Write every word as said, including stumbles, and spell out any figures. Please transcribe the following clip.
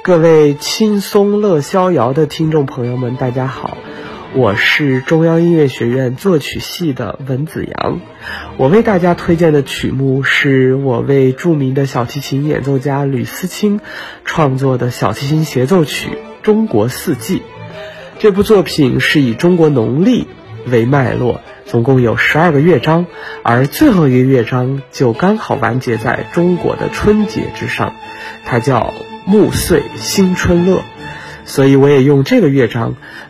各位轻松乐逍遥的听众朋友们，大家好，我是中央音乐学院作曲系的文子阳。我为大家推荐的曲目是我为著名的小提琴演奏家吕思清创作的小提琴协奏曲《中国四季》。这部作品是以中国农历为脉络，总共有十二个乐章，而最后一个乐章就刚好完结在中国的春节之上，它叫暮岁新春乐。所以我也用这个乐章